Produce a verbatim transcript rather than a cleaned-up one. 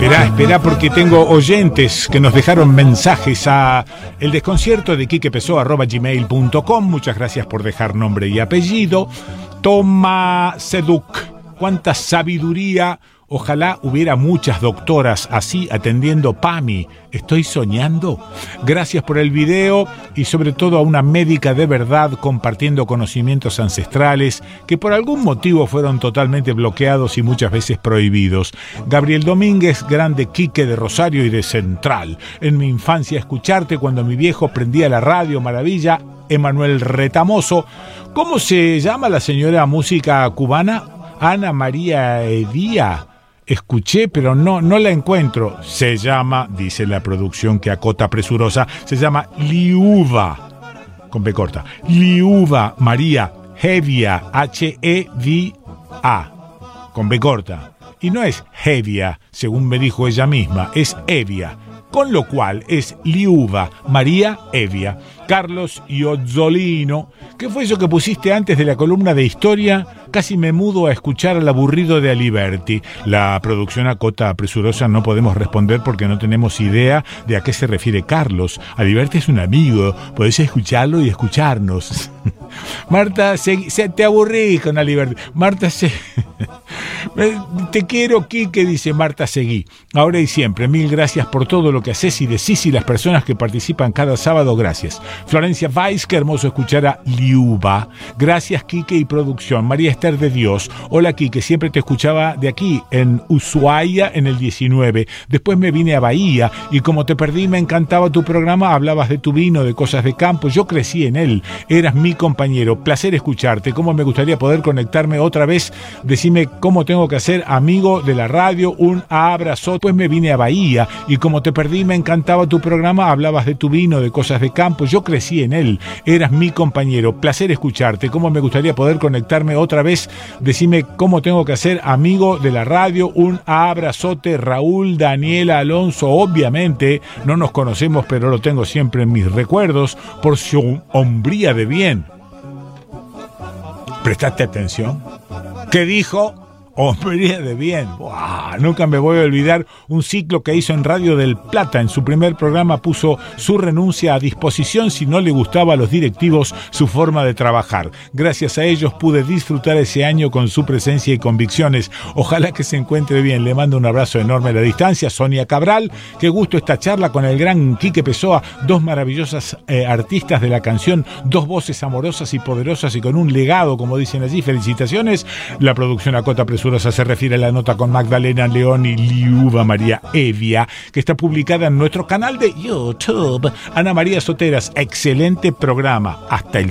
Esperá, esperá, porque tengo oyentes que nos dejaron mensajes a el desconcierto de quique pessoa arroba gmail punto com. Muchas gracias por dejar nombre y apellido. Toma Seduc, cuánta sabiduría. Ojalá hubiera muchas doctoras así atendiendo PAMI. ¿Estoy soñando? Gracias por el video y sobre todo a una médica de verdad compartiendo conocimientos ancestrales que por algún motivo fueron totalmente bloqueados y muchas veces prohibidos. Gabriel Domínguez, grande Quique de Rosario y de Central. En mi infancia escucharte cuando mi viejo prendía la radio, maravilla. Emanuel Retamoso. ¿Cómo se llama la señora música cubana? Ana María Edía. Escuché, pero no, no la encuentro. Se llama, dice la producción que acota presurosa, se llama Liuva, con B corta, Liuva María Hevia, H E V A, con B corta. Y no es Hevia, según me dijo ella misma, es Evia. Con lo cual es Liuva María Evia. Carlos Iozzolino, ¿qué fue eso que pusiste antes de la columna de historia? Casi me mudo a escuchar al aburrido de Aliberti. La producción acota presurosa, no podemos responder porque no tenemos idea de a qué se refiere Carlos. Aliberti es un amigo, podés escucharlo y escucharnos. Marta, se, se, te aburrí con Aliberti. Marta, se... te quiero, Quique, dice Marta Seguí. Ahora y siempre, mil gracias por todo lo que haces y decís y las personas que participan cada sábado, gracias. Florencia Weiss, qué hermoso escuchar a Liuba. Gracias, Quique y producción. María Esther de Dios. Hola, Quique, siempre te escuchaba de aquí, en Ushuaia, en el diecinueve. Después me vine a Bahía y como te perdí, me encantaba tu programa. Hablabas de tu vino, de cosas de campo. Yo crecí en él. Eras mi compañero. Placer escucharte. Cómo me gustaría poder conectarme otra vez. Decime cómo tengo que hacer, amigo de la radio. Un abrazo. Después me vine a Bahía y como te perdí, me encantaba tu programa. Hablabas de tu vino, de cosas de campo. Yo crecí en él. Eras mi compañero. Placer escucharte. Cómo me gustaría poder conectarme otra vez. Decime cómo tengo que hacer, amigo de la radio. Un abrazote. Raúl, Daniela, Alonso. Obviamente no nos conocemos, pero lo tengo siempre en mis recuerdos por su hombría de bien. ¿Prestaste atención? ¿Qué dijo? Hombría de bien. ¡Buah! Nunca me voy a olvidar un ciclo que hizo en Radio del Plata. En su primer programa puso su renuncia a disposición si no le gustaba a los directivos su forma de trabajar. Gracias a ellos pude disfrutar ese año con su presencia y convicciones. Ojalá que se encuentre bien. Le mando un abrazo enorme a la distancia. Sonia Cabral, qué gusto esta charla con el gran Quique Pessoa. Dos maravillosas eh, artistas de la canción, dos voces amorosas y poderosas y con un legado, como dicen allí. Felicitaciones. La producción acota presurosa se refiere a la nota con Magdalena León y Liuva María Evia, que está publicada en nuestro canal de YouTube. Ana María Soteras, excelente programa. Hasta el